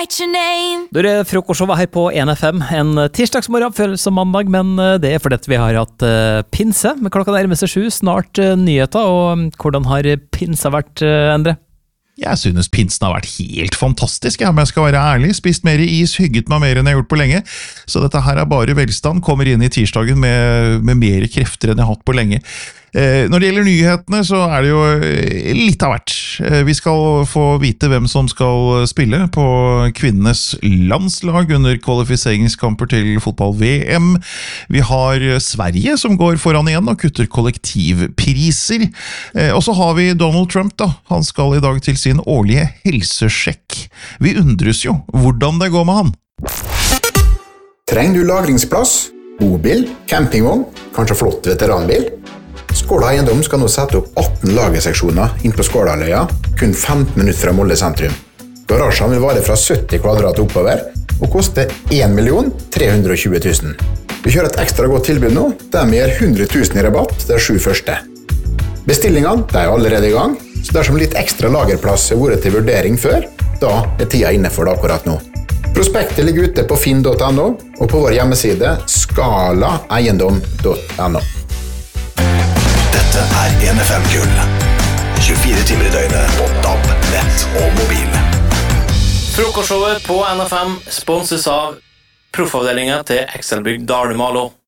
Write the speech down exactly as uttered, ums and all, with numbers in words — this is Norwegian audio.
write your name. Du er frokostshowet her på en F M. En tirsdagsmorgen føles som mandag, men det er fordi vi har hatt uh, pinse. Men klokka nærmer seg sju, snart uh, nyheter. Og hvordan har pinsa vært, uh, Endre? Jeg synes pinsen har vært helt fantastisk, ja, men jeg skal være ærlig. Spist mer is, hygget meg mer enn jeg har gjort på lenge. Så dette her er bare velstand. Kommer inn i tirsdagen med, med mer krefter enn jeg har hatt på lenge. Eh, når det gjelder nyhetene, så er det jo litt av hvert. Eh, vi skal få vite hvem som skal spille på kvinnenes landslag under kvalifiseringskamper til fotball-V M. Vi har Sverige som går foran igjen og kutter kollektivpriser. Eh, og så har vi Donald Trump da. Han skal i dag til sin årlige helsesjekk. Vi undres jo hvordan det går med han. Trenger du lagringsplass, bobil, campingvogn, kanskje flott veteranbil? Skåla Eiendom skal nå sette opp atten lagerseksjoner inn på Skålaløya, kun femten minutter fra Molde sentrum. Garasjen vil vare fra sytti kvadrat oppover, og koste en million tre hundre og tjue tusen. Vi kjører et ekstra godt tilbud nå, der vi gir hundre tusen i rabatt de sju første. Bestillingene de er allerede i gang, så dersom litt ekstra lagerplass har vært til vurdering før, da er tida inne for det akkurat nå. Prospektet ligger ute på finn punktum no og på vår hjemmeside skala eiendom punktum no. Dette er en F M-gull. tjuefire timer i døgnet på D A B, nett og mobil. Frokostshowet på N F M sponses av proffavdelingen til Excelbygg Dalumalo.